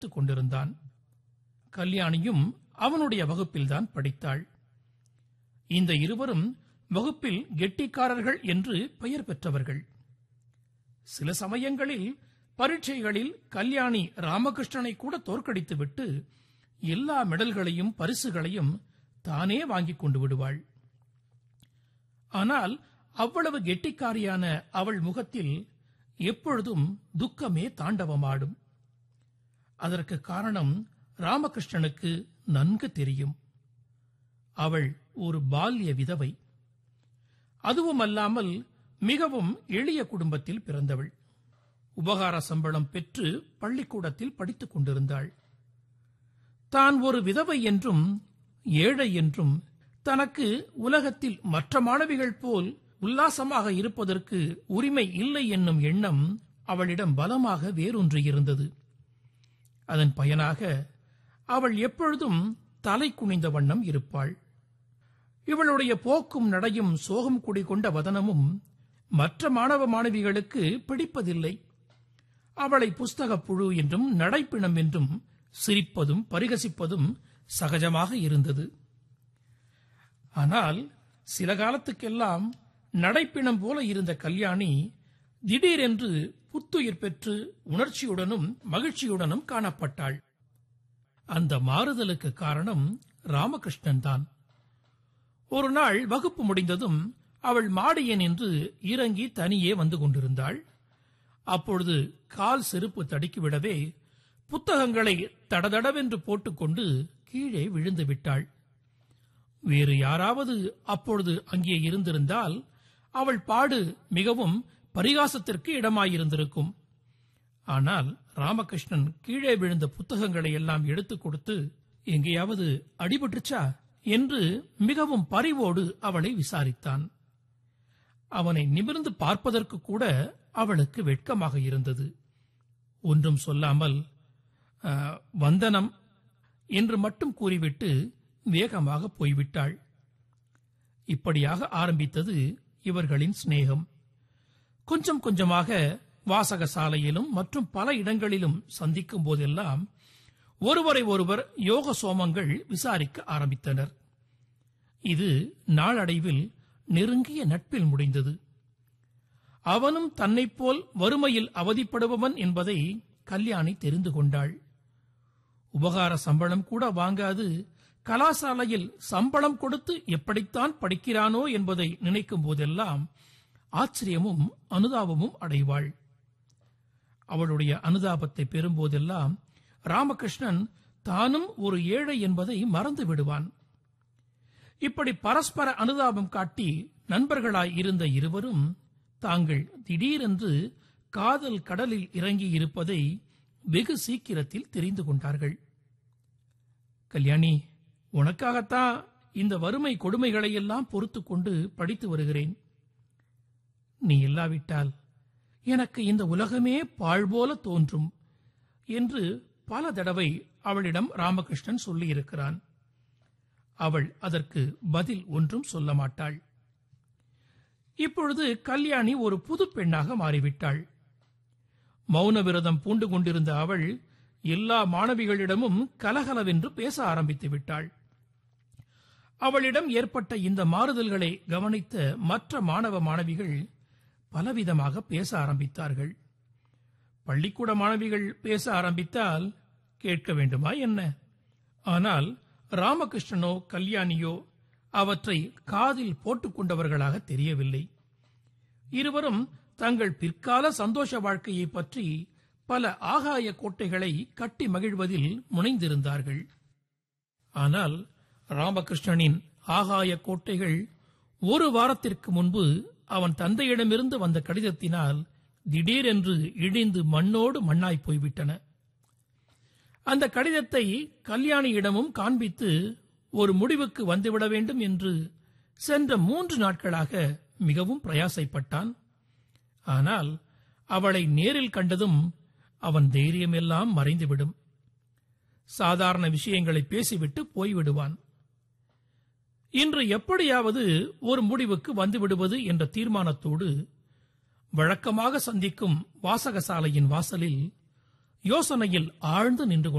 கொண்டிருந்தான். கல்யாணியும் அவனுடைய வகுப்பில்தான் படித்தாள். இந்த இருவரும் வகுப்பில் கெட்டிக்காரர்கள் என்று பெயர் பெற்றவர்கள். சில சமயங்களில் பரீட்சைகளில் கல்யாணி ராமகிருஷ்ணனை கூட தோற்கடித்துவிட்டு எல்லா மெடல்களையும் பரிசுகளையும் தானே வாங்கிக் கொண்டு விடுவாள். ஆனால் அவ்வளவு கெட்டிக்காரியான அவள் முகத்தில் எப்பொழுதும் துக்கமே தாண்டவமாடும். அதற்கு காரணம் ராமகிருஷ்ணனுக்கு நன்கு தெரியும். அவள் ஒரு பால்ய விதவை. அதுவுமல்லாமல் மிகவும் எளிய குடும்பத்தில் பிறந்தவள். உபகார சம்பளம் பெற்று பள்ளிக்கூடத்தில் படித்துக் கொண்டிருந்தாள். தான் ஒரு விதவை என்றும் ஏழை என்றும் தனக்கு உலகத்தில் மற்ற மாணவிகள் போல் உல்லாசமாக இருப்பதற்கு உரிமை இல்லை என்னும் எண்ணம் அவளிடம் பலமாக வேரூன்றியிருந்தது. அதன் பயனாக அவள் எப்பொழுதும் தலை குனிந்த வண்ணம் இருப்பாள். இவளுடைய போக்கும் நடையும் சோகம் குடிகொண்ட வதனமும் மற்ற மாணவ மாணவிகளுக்கு பிடிப்பதில்லை. அவளை புஸ்தகப் புழு என்றும் நடைப்பிணம் என்றும் சிரிப்பதும் பரிகசிப்பதும் சகஜமாக இருந்தது. ஆனால் சில காலத்துக்கெல்லாம் நடைப்பிணம் போல இருந்த கல்யாணி திடீரென்று புத்துயிர் பெற்று உணர்ச்சியுடனும் மகிழ்ச்சியுடனும் காணப்பட்டாள். அந்த மாறுதலுக்கு காரணம் ராமகிருஷ்ணன் தான். ஒரு நாள் வகுப்பு முடிந்ததும் அவள் மாடியே நின்று இறங்கி தனியே வந்து கொண்டிருந்தாள். அப்பொழுது கால் செருப்பு தடுக்கிவிடவே புத்தகங்களை தடதடவென்று போட்டுக்கொண்டு கீழே விழுந்து விட்டாள். வேறு யாராவது அப்பொழுது அங்கே இருந்திருந்தால் அவள் பாடு மிகவும் பரிகாசத்திற்கு இடமாயிருந்திருக்கும். ஆனால் ராமகிருஷ்ணன் கீழே விழுந்த புத்தகங்களை எல்லாம் எடுத்துக் கொடுத்து, எங்கேயாவது அடிபட்டுச்சா என்று மிகவும் பரிவோடு அவளை விசாரித்தான். அவனை நிமிர்ந்து பார்ப்பதற்கு கூட அவளுக்கு வெட்கமாக இருந்தது. ஒன்றும் சொல்லாமல் வந்தனம் என்று மட்டும் கூறிவிட்டு வேகமாக போய்விட்டாள். இப்படியாக ஆரம்பித்தது இவர்களின் சிநேகம். கொஞ்சம் கொஞ்சமாக வாசக சாலையிலும் மற்றும் பல இடங்களிலும் சந்திக்கும் போதெல்லாம் ஒருவரை ஒருவர் யோக சோமங்கள் விசாரிக்க ஆரம்பித்தனர். இது நாளடைவில் நெருங்கிய நட்பில் முடிந்தது. அவனும் தன்னைப் போல் வறுமையில் அவதிப்படுபவன் என்பதை கல்யாணி தெரிந்து கொண்டாள். உபகார சம்பளம் கூட வாங்காது கலாசாலையில் சம்பளம் கொடுத்து எப்படித்தான் படிக்கிறானோ என்பதை நினைக்கும் போதெல்லாம் ஆச்சரியமும் அனுதாபமும் அடைவாள். அவளுடைய அனுதாபத்தை பெறும்போதெல்லாம் ராமகிருஷ்ணன் தானும் ஒரு ஏழை என்பதை மறந்து விடுவான். இப்படி பரஸ்பர அனுதாபம் காட்டி நண்பர்களாய் இருந்த இருவரும் தாங்கள் திடீரென்று காதல் கடலில் இறங்கி இருப்பதை வெகு சீக்கிரத்தில் தெரிந்து கொண்டார்கள். கல்யாணி, உனக்காகத்தான் இந்த வறுமை கொடுமைகளையெல்லாம் பொறுத்துக் கொண்டு படித்து வருகிறேன். நீ இல்லாவிட்டால் எனக்கு இந்த உலகமே பாழ்போல தோன்றும் என்று பல தடவை அவளிடம் ராமகிருஷ்ணன் சொல்லியிருக்கிறான். அவள் அதற்கு பதில் ஒன்றும் சொல்ல மாட்டாள். இப்பொழுது கல்யாணி ஒரு புது பெண்ணாக மாறிவிட்டாள். மௌன விரதம் பூண்டு கொண்டிருந்த அவள் எல்லா மாணவிகளிடமும் கலகலவென்று பேச ஆரம்பித்து விட்டாள். அவளிடம் ஏற்பட்ட இந்த மாறுதல்களை கவனித்த மற்ற மாணவ மாணவிகள் பலவிதமாக பேச ஆரம்பித்தார்கள். பள்ளிக்கூட மாணவிகள் பேச ஆரம்பித்தால் கேட்க வேண்டுமா என்ன? ஆனால் ராமகிருஷ்ணனோ கல்யாணியோ அவற்றை காதில் போட்டுக் கொண்டவர்களாக தெரியவில்லை. இருவரும் தங்கள் பிற்கால சந்தோஷ வாழ்க்கையை பற்றி பல ஆகாய கோட்டைகளை கட்டி மகிழ்வதில் முனைந்திருந்தார்கள். ஆனால் ராமகிருஷ்ணனின் ஆகாய கோட்டைகள் ஒரு வாரத்திற்கு முன்பு அவன் தந்தையிடமிருந்து வந்த கடிதத்தினால் திடீரென்று இடிந்து மண்ணோடு மண்ணாய் போய்விட்டன. அந்த கடிதத்தை கல்யாணியிடமும் காண்பித்து ஒரு முடிவுக்கு வந்துவிட வேண்டும் என்று சென்ற 3 நாட்களாக மிகவும் பிரயாசைப்பட்டான். ஆனால் அவளை நேரில் கண்டதும் அவன் தைரியமெல்லாம் மறைந்துவிடும். சாதாரண விஷயங்களை பேசிவிட்டு போய்விடுவான். இன்று எப்படியாவது ஒரு முடிவுக்கு வந்துவிடுவது என்ற தீர்மானத்தோடு வழக்கமாக சந்திக்கும் வாசகசாலையின் வாசலில் யோசனையில் ஆழ்ந்து நின்று